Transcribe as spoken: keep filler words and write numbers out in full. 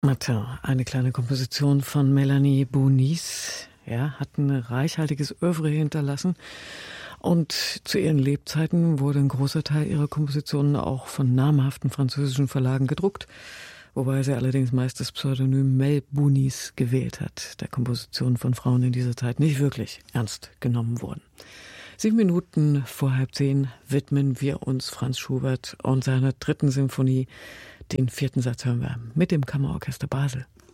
Matin, eine kleine Komposition von Melanie Bonis, ja, hat ein reichhaltiges Œuvre hinterlassen. Und zu ihren Lebzeiten wurde ein großer Teil ihrer Kompositionen auch von namhaften französischen Verlagen gedruckt, wobei sie allerdings meist das Pseudonym Mel Bonis gewählt hat, der Kompositionen von Frauen in dieser Zeit nicht wirklich ernst genommen wurden. Sieben Minuten vor halb zehn widmen wir uns Franz Schubert und seiner dritten Symphonie. Den vierten Satz hören wir mit dem Kammerorchester Basel.